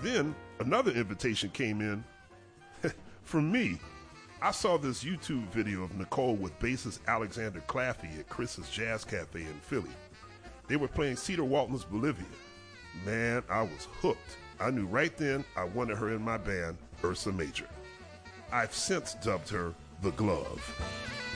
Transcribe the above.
Then another invitation came in from me. I saw this YouTube video of Nicole with bassist Alexander Claffey at Chris's Jazz Cafe in Philly. They were playing Cedar Walton's Bolivia. Man, I was hooked. I knew right then I wanted her in my band, Ursa Major. I've since dubbed her the Glove.